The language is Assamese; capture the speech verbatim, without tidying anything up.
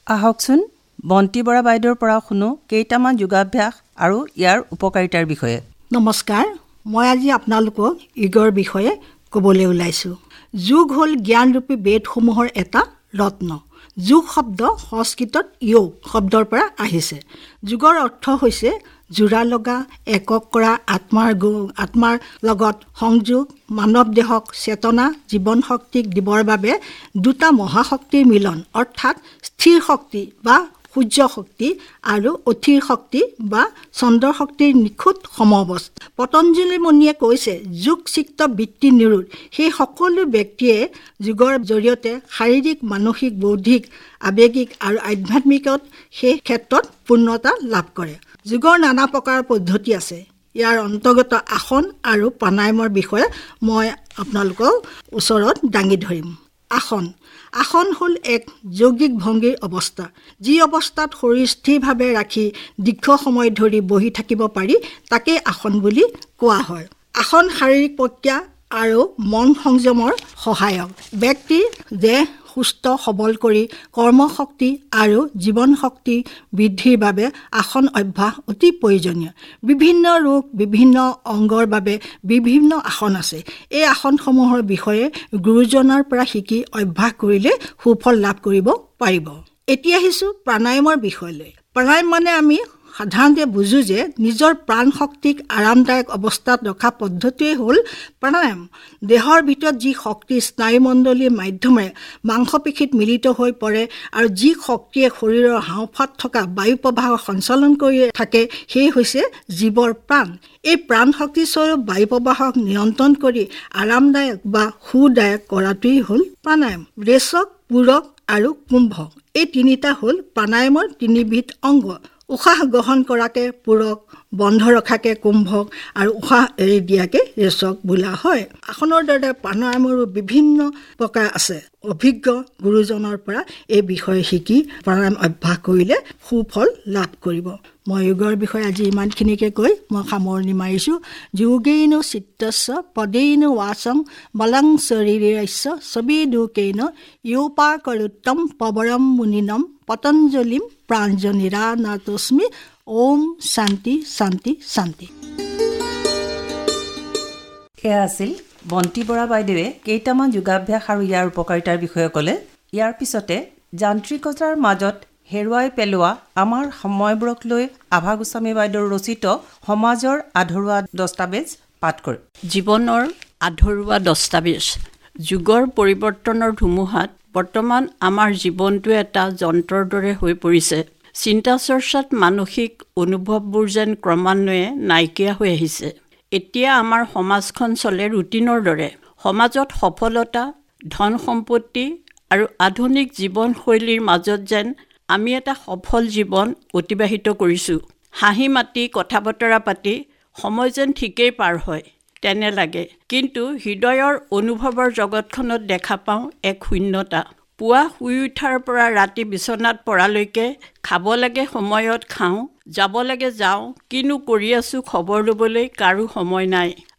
আহকচোন বন্তি বৰা বাইদেউৰ পৰা শুনো কেইটামান যোগাভ্যাস আৰু ইয়াৰ উপকাৰিতাৰ বিষয়ে। নমস্কাৰ, মই আজি আপোনালোকক যোগৰ বিষয়ে ক'বলৈ ওলাইছোঁ। যোগ হ'ল জ্ঞানৰূপী বেদসমূহৰ এটা ৰত্ন। যোগ শব্দ সংস্কৃতত য়োগ শব্দৰ পৰা আহিছে। যোগৰ অৰ্থ হৈছে জোৰা লগা, একক কৰা, আত্মাৰ আত্মাৰ লগত সংযোগ, মানৱ দেহক চেতনা জীৱন শক্তিক দিবৰ বাবে দুটা মহাশক্তিৰ মিলন, অৰ্থাৎ স্থিৰ শক্তি বা সূৰ্য শক্তি আৰু অথিৰ শক্তি বা চন্দ্ৰ শক্তিৰ নিখুঁত সমঅৱস্থা। পতঞ্জলি মুনিয়ে কৈছে, যোগ চিত্ত বৃত্তি নিৰোধ। সেই সকলো ব্যক্তিয়ে যোগৰ জৰিয়তে শাৰীৰিক, মানসিক, বৌদ্ধিক, আৱেগিক আৰু আধ্যাত্মিকত সেই ক্ষেত্ৰত পূৰ্ণতা লাভ কৰে। যোগৰ নানা প্ৰকাৰৰ পদ্ধতি আছে। ইয়াৰ অন্তৰ্গত আসন আৰু প্ৰাণায়ামৰ বিষয়ে মই আপোনালোকক ওচৰত দাঙি ধৰিম। আসন আসন হ'ল এক যৌগিক ভংগীৰ অৱস্থা, যি অৱস্থাত শৰীৰ স্থিৰভাৱে ৰাখি দীৰ্ঘ সময় ধৰি বহি থাকিব পাৰি, তাকেই আসন বুলি কোৱা হয়। আসন শাৰীৰিক প্ৰক্ৰিয়া আৰু মন সংযমৰ সহায়ক। ব্যক্তিৰ দেহ সুস্থ সবল কৰি কৰ্মশক্তি আৰু জীৱন শক্তি বৃদ্ধিৰ বাবে আসন অভ্যাস অতি প্ৰয়োজনীয়। বিভিন্ন ৰোগ, বিভিন্ন অংগৰ বাবে বিভিন্ন আসন আছে। এই আসনসমূহৰ বিষয়ে গুৰুজনৰ পৰা শিকি অভ্যাস কৰিলে সুফল লাভ কৰিব পাৰিব। এতিয়া আহিছোঁ প্ৰাণায়ামৰ বিষয়লৈ। প্ৰাণায়াম মানে আমি সাধাৰণতে বুজোঁ যে নিজৰ প্ৰাণ শক্তিক আৰামদায়ক অৱস্থাত ৰখা পদ্ধতিয়ে হ'ল প্ৰাণায়াম। দেহৰ ভিতৰত যি শক্তি স্নায়ুমণ্ডলীৰ মাধ্যমেৰে মাংসপেশীত মিলিত হৈ পৰে আৰু যি শক্তিয়ে শৰীৰৰ হাওঁফাওত থকা বায়ু প্ৰবাহ সঞ্চালন কৰি থাকে, সেই হৈছে জীৱৰ প্ৰাণ। এই প্ৰাণ শক্তিস্বৰূপ বায়ু প্ৰবাহক নিয়ন্ত্ৰণ কৰি আৰামদায়ক বা সুদায়ক কৰাটোৱেই হ'ল প্ৰাণায়াম। ৰেচক, পূৰক আৰু কুম্ভক, এই তিনিটা হ'ল প্ৰাণায়ামৰ তিনিবিধ অংগ। উশাহ গ্ৰহণ কৰাকে পূৰক, বন্ধ ৰখাকে কুম্ভক আৰু উশাহ এৰি দিয়াকে ৰেচক বোলা হয়। আসনৰ দৰে প্ৰাণায়ামৰো বিভিন্ন প্ৰকাৰ আছে। অভিজ্ঞ গুৰুজনৰ পৰা এই বিষয়ে শিকি প্ৰাণায়াম অভ্যাস কৰিলে সুফল লাভ কৰিব। মই যোগৰ বিষয়ে আজি ইমানখিনিকে কৈ মই সামৰণি মাৰিছোঁ। যোগেইনো চিত্তস্য পদেইনো ৱাচং বলং শৰীৰেস্য ছবিদুকেইন য়োপাকৰোত্তম পৱৰম মুনিনম পতঞ্জলিম প্ৰাঞ্জনিৰানাতস্মি। ওম শান্তি শান্তি শান্তি। এয়া আছিল বন্তি বৰা বাইদেৱে কেইটামান যোগাভ্যাস আৰু ইয়াৰ উপকাৰিতাৰ বিষয়ে ক'লে। ইয়াৰ পিছতে যান্ত্ৰিকতাৰ মাজত হেৰুৱাই পেলোৱা আমাৰ সময়বোৰক লৈ আভা গোস্বামী বাইদেউৰ ৰচিত সমাজৰ আধৰুৱা দস্তাবেজ পাঠ কৰে। জীৱনৰ আধৰুৱা দস্তাবেজ। যুগৰ পৰিৱৰ্তনৰ ধুমুহাত বৰ্তমান আমাৰ জীৱনটো এটা যন্ত্ৰৰ দৰে হৈ পৰিছে। চিন্তা চৰ্চাত মানসিক অনুভৱবোৰ যেন ক্ৰমান্বয়ে নাইকিয়া হৈ আহিছে। এতিয়া আমাৰ সমাজখন চলে ৰুটিনৰ দৰে। সমাজত সফলতা, ধন সম্পত্তি আৰু আধুনিক জীৱনশৈলীৰ মাজত যেন আমি এটা সফল জীৱন অতিবাহিত কৰিছোঁ। হাঁহি মাতি কথা বতৰা পাতি সময় যেন ঠিকেই পাৰ হয় তেনে লাগে, কিন্তু হৃদয়ৰ অনুভৱৰ জগতখনত দেখা পাওঁ এক শূন্যতা। পুৱা শুই উঠাৰ পৰা ৰাতি বিচনাত পৰালৈকে খাব লাগে সময়ত খাওঁ, যাব লাগে যাওঁ, কিনো কৰি আছোঁ খবৰ ল'বলৈ কাৰো সময় নাই।